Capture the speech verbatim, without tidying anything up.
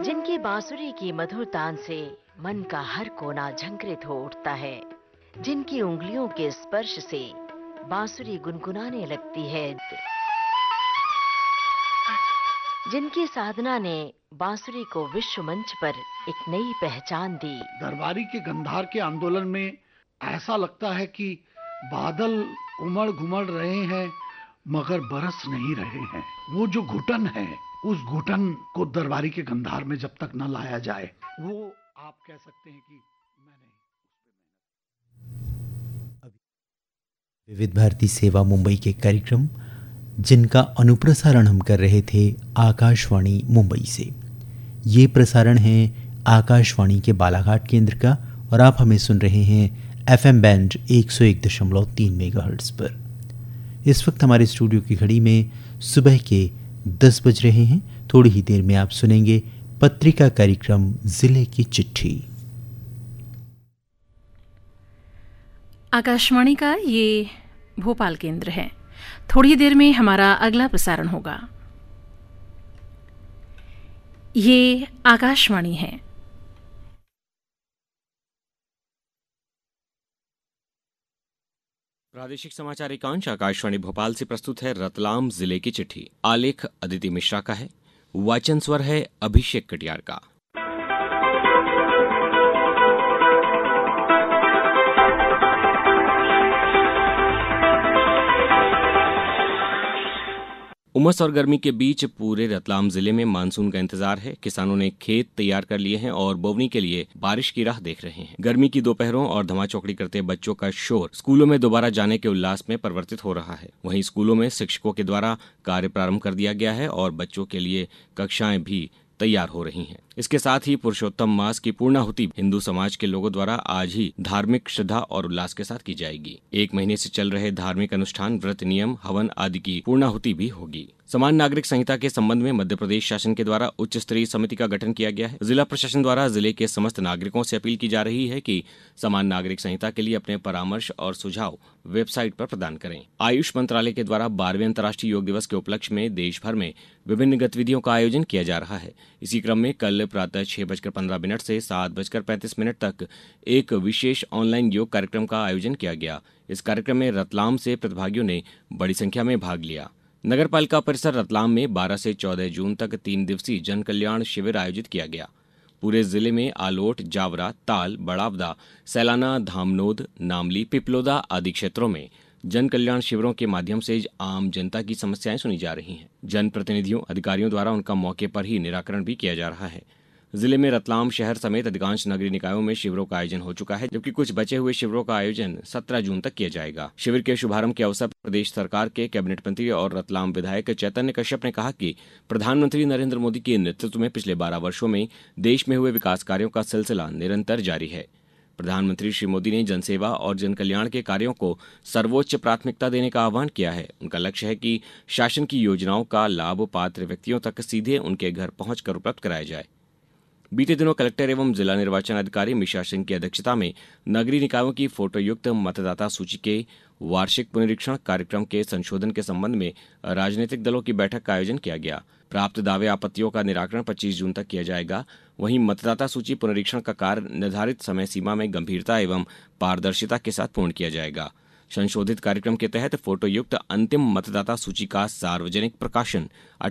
जिनकी बांसुरी की मधुर तान से मन का हर कोना झंकृत हो उठता है, जिनकी उंगलियों के स्पर्श से बांसुरी गुनगुनाने लगती है, जिनकी साधना ने बांसुरी को विश्व मंच पर एक नई पहचान दी। दरबारी के गंधार के आंदोलन में ऐसा लगता है कि बादल उमड़ घुमड़ रहे हैं मगर बरस नहीं रहे हैं। वो जो घुटन है, उस घुटन को दरबारी के गंधार में जब तक न लाया जाए, वो आप कह सकते हैं कि मैंने विविध भारती सेवा मुंबई के कार्यक्रम जिनका अनुप्रसारण हम कर रहे थे आकाशवाणी मुंबई से। ये प्रसारण है आकाशवाणी के बालाघाट केंद्र का और आप हमें सुन रहे हैं एफएम बैंड एक सौ एक दशमलव तीन मेगाहर्ट्ज पर। इस वक्त हमारे स्टूडियो की घड़ी में सुबह के दस बज रहे हैं। थोड़ी ही देर में आप सुनेंगे पत्रिका कार्यक्रम जिले की चिट्ठी। आकाशवाणी का ये भोपाल केंद्र है। थोड़ी देर में हमारा अगला प्रसारण होगा। ये आकाशवाणी है। प्रादेशिक समाचार एकांश आकाशवाणी भोपाल से प्रस्तुत है रतलाम जिले की चिट्ठी। आलेख अदिति मिश्रा का है, वाचन स्वर है अभिषेक कटियार का। उमस और गर्मी के बीच पूरे रतलाम जिले में मानसून का इंतजार है। किसानों ने खेत तैयार कर लिए हैं और बोवनी के लिए बारिश की राह देख रहे हैं। गर्मी की दोपहरों और धमाचौकड़ी करते बच्चों का शोर स्कूलों में दोबारा जाने के उल्लास में परिवर्तित हो रहा है। वहीं स्कूलों में शिक्षकों के द्वारा कार्य प्रारंभ कर दिया गया है और बच्चों के लिए कक्षाएं भी तैयार हो रही हैं। इसके साथ ही पुरुषोत्तम मास की पूर्णाहुति हिंदू समाज के लोगों द्वारा आज ही धार्मिक श्रद्धा और उल्लास के साथ की जाएगी। एक महीने से चल रहे धार्मिक अनुष्ठान, व्रत, नियम, हवन आदि की पूर्णाहुति भी होगी। समान नागरिक संहिता के संबंध में मध्य प्रदेश शासन के द्वारा उच्च स्तरीय समिति का गठन किया गया है। जिला प्रशासन द्वारा जिले के समस्त नागरिकों से अपील की जा रही है कि समान नागरिक संहिता के लिए अपने परामर्श और सुझाव वेबसाइट पर प्रदान करें। आयुष मंत्रालय के द्वारा बारहवें अंतर्राष्ट्रीय योग दिवस के उपलक्ष्य में देश भर में विभिन्न गतिविधियों का आयोजन किया जा रहा है। इसी क्रम में कल प्रातः छह बजकर पंद्रह मिनट से सात बजकर पैंतीस मिनट तक एक विशेष ऑनलाइन योग कार्यक्रम का आयोजन किया गया। इस कार्यक्रम में रतलाम से प्रतिभागियों ने बड़ी संख्या में भाग लिया। नगर पालिका परिसर रतलाम में बारह से चौदह जून तक तीन दिवसीय जन कल्याण शिविर आयोजित किया गया। पूरे जिले में आलोट, जावरा, ताल, बड़ावदा, सैलाना, धामनोद, नामली, पिपलोदा आदि क्षेत्रों में जन कल्याण शिविरों के माध्यम से आम जनता की समस्याएं सुनी जा रही हैं। जन प्रतिनिधियों, अधिकारियों द्वारा उनका मौके पर ही निराकरण भी किया जा रहा है। जिले में रतलाम शहर समेत अधिकांश नगरीय निकायों में शिविरों का आयोजन हो चुका है, जबकि कुछ बचे हुए शिविरों का आयोजन सत्रह जून तक किया जाएगा। शिविर के शुभारंभ के अवसर पर प्रदेश सरकार के कैबिनेट मंत्री और रतलाम विधायक चैतन्य कश्यप ने कहा कि प्रधानमंत्री नरेंद्र मोदी के नेतृत्व में पिछले बारह वर्षों में देश में हुए विकास कार्यों का सिलसिला निरंतर जारी है। प्रधानमंत्री श्री मोदी ने जनसेवा और जन कल्याण के कार्यों को सर्वोच्च प्राथमिकता देने का आह्वान किया है। उनका लक्ष्य है कि शासन की योजनाओं का लाभ पात्र व्यक्तियों तक सीधे उनके घर पहुंचकर उपलब्ध कराया जाए। बीते दिनों कलेक्टर एवं जिला निर्वाचन अधिकारी मिशा सिंह की अध्यक्षता में नगरीय निकायों की फोटोयुक्त मतदाता सूची के वार्षिक पुनरीक्षण कार्यक्रम के संशोधन के संबंध में राजनीतिक दलों की बैठक का आयोजन किया गया। प्राप्त दावे आपत्तियों का निराकरण पच्चीस जून तक किया जाएगा। वहीं मतदाता सूची पुनरीक्षण का कार्य निर्धारित समय सीमा में गंभीरता एवं पारदर्शिता के साथ पूर्ण किया जाएगा। संशोधित कार्यक्रम के तहत फोटोयुक्त अंतिम मतदाता सूची का सार्वजनिक प्रकाशन